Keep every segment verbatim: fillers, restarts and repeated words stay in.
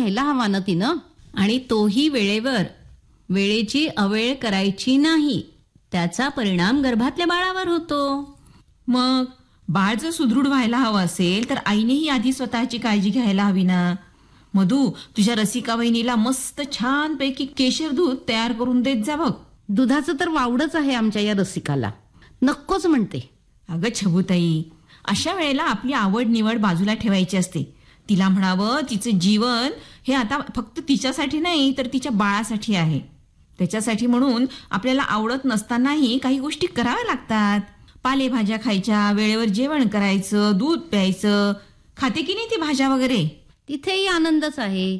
व्हायला हवा ना तिनं. आणि तोही वेळेवर. वेळेची अवेळ करायची नाही, त्याचा परिणाम गर्भातल्या बाळावर होतो. मग बाळ जर सुदृढ व्हायला हवं असेल तर आईनेही आधी स्वतःची काळजी घ्यायला हवी ना. मधू, तुझ्या रसिका वहिनीला मस्त छानपैकी केशर दूध तयार करून देत जा बघ. दुधाचं तर वावडच आहे आमच्या या रसिकाला, नक्कोच म्हणते. अगं छबुताई, अशा वेळेला आपली आवड निवड बाजूला ठेवायची असते. तिला म्हणावं तिचं जीवन हे आता फक्त तिच्यासाठी नाही तर तिच्या बाळासाठी आहे. त्याच्यासाठी म्हणून आपल्याला आवडत नसतानाही काही गोष्टी कराव्या लागतात. पालेभाज्या खायच्या, वेळेवर जेवण करायचं, दूध प्यायचं. खाते की नाही ती भाज्या वगैरे? तिथेही आनंदच आहे.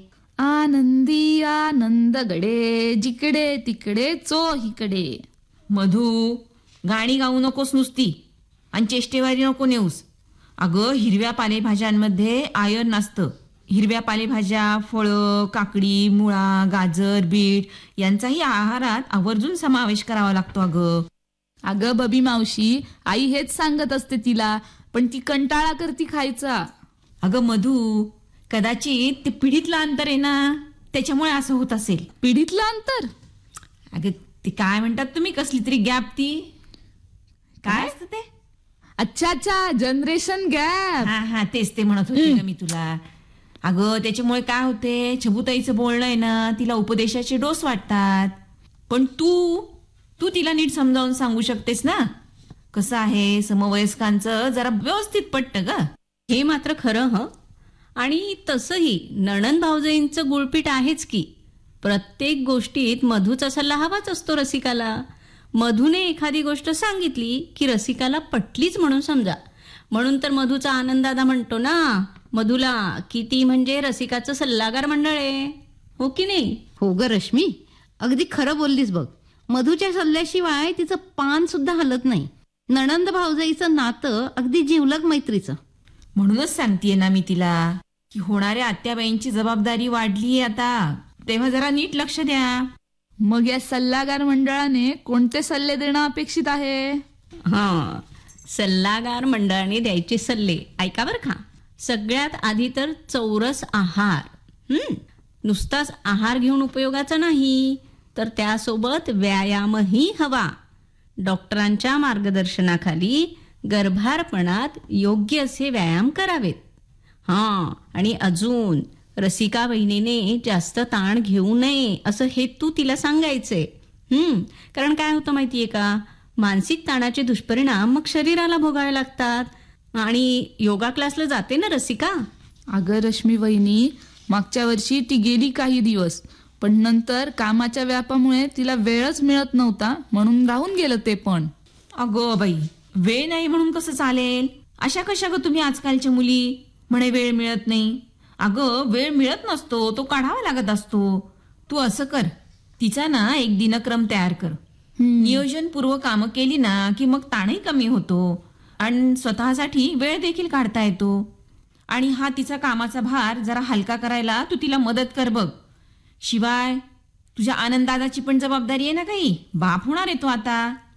आनंदी आनंद गडे, जिकडे तिकडे चोहीकडे. मधू, गाणी गाऊ नकोस नुसती आणि चेष्टेवारी नको नेऊस. अगं, हिरव्या पालेभाज्यांमध्ये आयर्न असतं. हिरव्या पालेभाज्या, फळं, काकडी, मुळा, गाजर, बीट यांचाही आहारात आवर्जून समावेश करावा लागतो. अगं अगं बबी मावशी, आई हेच सांगत असते तिला, पण ती कंटाळा करती खायचा. अगं मधू, कदाचित ते पिढीतलं अंतर आहे ना, त्याच्यामुळे असं होत असेल. पिढीतलं अंतर? अगं ते काय म्हणतात तुम्ही, कसली तरी गॅप. ती काय असतं ते? अच्छा अच्छा, जनरेशन गॅप. हा हा, तेच ते म्हणत होते ना मी तुला. अगं त्याच्यामुळे काय होते, छबुताईचं बोलणं आहे ना, तिला उपदेशाचे डोस वाटतात. पण तू तू तिला नीट समजावून सांगू शकतेस ना. कसं आहे, समवयस्कांचं जरा व्यवस्थित पटतं ग. हे मात्र खरं ह. आणि तसंही नणंद भावजाईंचं गुळपीट आहेच की. प्रत्येक गोष्टीत मधूचा सल्ला हवाच असतो रसिकाला. मधूने एखादी गोष्ट सांगितली की रसिकाला पटलीच म्हणून समजा. म्हणून तर मधूचा आनंददादा म्हणतो ना मधूला की ती म्हणजे रसिकाचं सल्लागार मंडळ आहे. हो की नाही? हो ग रश्मी, अगदी खरं बोललीस बघ. मधूच्या सल्ल्याशिवाय तिचं पान सुद्धा हलत नाही. नणंद भावजाईचं नातं अगदी जिवलग मैत्रीचं. म्हणूनच सांगतेय ना मी तिला की होणाऱ्या आत्याबाईंची जबाबदारी वाढलीये आता, तेव्हा जरा नीट लक्ष द्या. मग या सल्लागार मंडळाने कोणते सल्ले देणं अपेक्षित आहे? हा, सल्लागार मंडळाने द्यायचे सल्ले ऐका बरं का. सगळ्यात आधी तर चौरस आहार. हम्म नुसताच आहार घेऊन उपयोगाचा नाही, तर त्यासोबत व्यायामही हवा. डॉक्टरांच्या मार्गदर्शनाखाली गर्भारपणात योग्य असे व्यायाम करावेत. हां, आणि अजून रसिका बहिणीने जास्त ताण घेऊ नये असं हेतू तिला सांगायचंय. हम्म कारण काय होतं माहितीये का, मानसिक ताणाचे दुष्परिणाम मग शरीराला भोगावे लागतात. आणि योगा क्लासला जाते ना रसिका. अगं रश्मी वहिनी, मागच्या वर्षी ती गेली काही दिवस, पण नंतर कामाच्या व्यापामुळे तिला वेळच मिळत नव्हता, म्हणून राहून गेलं ते पण. अगो बाई, वेळ नाही म्हणून कसं चालेल? अशा कशा ग तुम्ही आजकालच्या मुली, म्हणे वेळ मिळत नाही. अगं वेळ मिळत नसतो, तो काढावा लागत असतो. तू असं कर, तिचा ना एक दिनक्रम तयार कर. नियोजनपूर्व कामं केली ना की मग ताणही कमी होतो आणि स्वतःसाठी वेळ देखील काढता येतो. आणि हा तिचा कामाचा भार जरा हलका करायला तू तिला मदत कर बघ. शिवाय तुझ्या आनंददादाची पण जबाबदारी आहे ना काही, बाप होणार आहे तो आता.